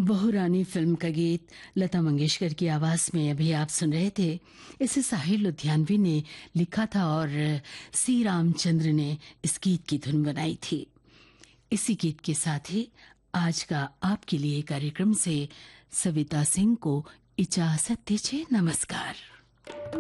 बहू रानी फिल्म का गीत लता मंगेशकर की आवाज में अभी आप सुन रहे थे। इसे साहिर लुधियानवी ने लिखा था और सी रामचंद्र ने इस गीत की धुन बनाई थी। इसी गीत के साथ ही आज का आपके लिए कार्यक्रम से सविता सिंह को इजाजत दीजिए। नमस्कार।